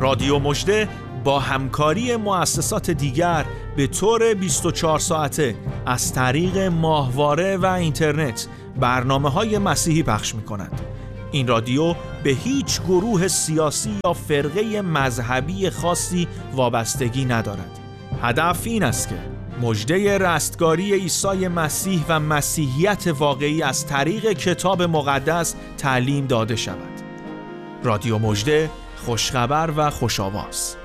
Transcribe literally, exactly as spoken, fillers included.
رادیو مژده با همکاری مؤسسات دیگر به طور بیست و چهار ساعته از طریق ماهواره و اینترنت برنامه‌های مسیحی پخش می‌کند. این رادیو به هیچ گروه سیاسی یا فرقه مذهبی خاصی وابستگی ندارد. هدف این است که مژده رستگاری عیسی مسیح و مسیحیت واقعی از طریق کتاب مقدس تعلیم داده شود. رادیو مژده، خوشخبر و خوش‌آواز.